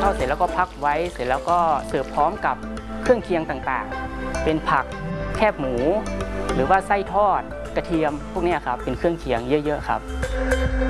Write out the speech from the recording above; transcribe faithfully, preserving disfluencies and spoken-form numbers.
อดเสร็จแล้วก็พักไว้เสร็จแล้วก็เสิร์ฟพร้อมกับเครื่องเคียงต่างๆเป็นผักแคบหมูหรือว่าไส้ทอดกระเทียมพวกนี้ครับเป็นเครื่องเคียงเยอะๆครับ